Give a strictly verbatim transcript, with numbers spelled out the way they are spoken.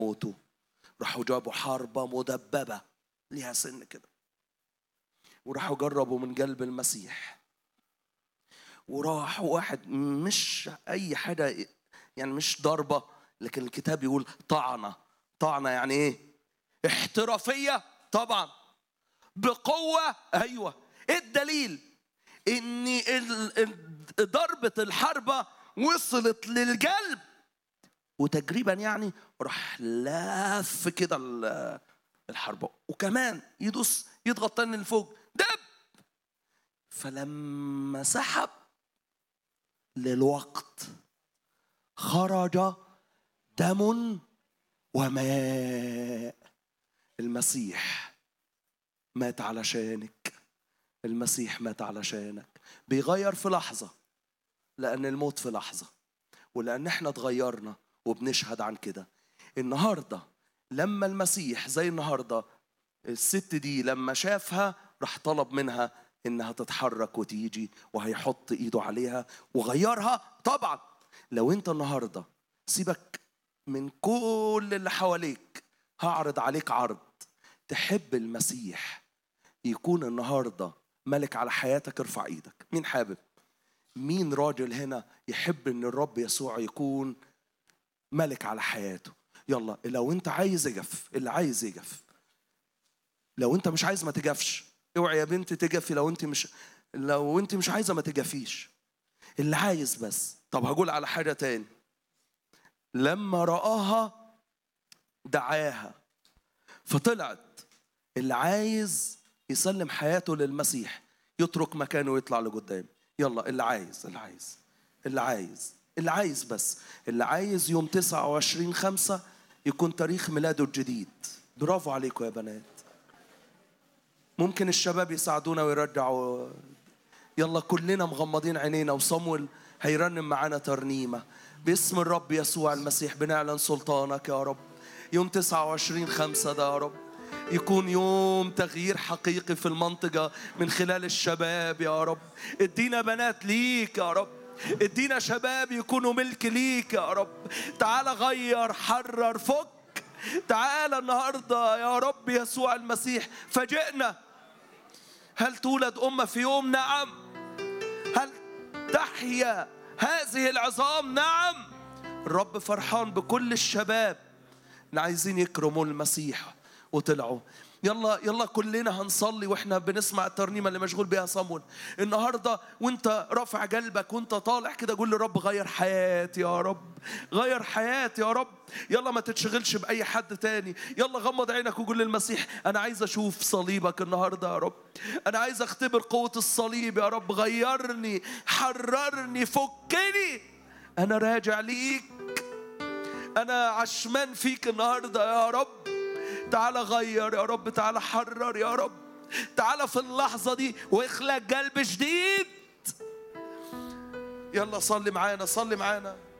موتوا، راحوا جابوا حربة مدببة ليها سن كده، وراحوا جربوا من قلب المسيح، وراح واحد مش أي حاجة يعني، مش ضربة، لكن الكتاب يقول طعنة. طعنة يعني إيه؟ احترافية طبعا، بقوة. أيوة. إيه الدليل؟ إن ضربة الحربة وصلت للقلب، وتقريبا يعني راح لاف كده الحربة، وكمان يدوس يضغط تاني لفوق دب. فلما سحب للوقت خرج دم وماء. المسيح مات علشانك، المسيح مات علشانك. بيغير في لحظة، لأن الموت في لحظة، ولأن احنا اتغيرنا وبنشهد عن كده. النهاردة لما المسيح زي النهاردة الست دي لما شافها راح طلب منها إنها تتحرك وتيجي، وهيحط إيده عليها وغيرها. طبعا لو أنت النهاردة سيبك من كل اللي حواليك، هعرض عليك عرض. تحب المسيح يكون النهاردة ملك على حياتك؟ ارفع إيدك. مين حابب؟ مين راجل هنا يحب إن الرب يسوع يكون ملك على حياته؟ يلا، لو أنت عايز اجف، اللي عايز يجف. لو أنت مش عايز ما تجفش. اوعي يا بنت تجفي. لو أنت مش لو أنت مش عايزة ما تجفيش. اللي عايز بس. طب هقول على حاجة تاني. لما رآها دعاها فطلعت. اللي عايز يسلم حياته للمسيح يترك مكانه ويطلع لقدام. يلا، اللي عايز اللي عايز اللي عايز اللي عايز بس اللي عايز يوم تسعة وعشرين خمسة يكون تاريخ ميلاده الجديد. برافو عليكم يا بنات. ممكن الشباب يساعدونا ويرجعوا. يلا كلنا مغمضين عينينا، وصمويل هيرنم معانا ترنيمة باسم الرب يسوع المسيح. بنعلن سلطانك يا رب. يوم تسعة وعشرين خمسة ده يا رب يكون يوم تغيير حقيقي في المنطقة من خلال الشباب يا رب. ادينا بنات ليك يا رب، ادينا شباب يكونوا ملك ليك يا رب. تعال غير، حرر، فك. تعال النهاردة يا رب يسوع المسيح. فاجئنا. هل تولد أمة في يوم؟ نعم. هل تحيا هذه العظام؟ نعم. الرب فرحان بكل الشباب اللي عايزين يكرموا المسيح وطلعوا. يلا يلا كلنا هنصلي واحنا بنسمع الترنيمه اللي مشغول بيها صمويل النهارده. وانت رافع قلبك وانت طالع كده قول للرب غير حياتي يا رب، غير حياتي يا رب. يلا ما تتشغلش باي حد تاني. يلا غمض عينك وقول للمسيح انا عايز اشوف صليبك النهارده يا رب. انا عايز اختبر قوه الصليب يا رب. غيرني، حررني، فكني. انا راجع ليك، انا عشمان فيك النهارده يا رب. تعال غير يا رب، تعال حرر يا رب. تعال في اللحظة دي واخلق قلب جديد. يلا صلي معانا، صلي معانا.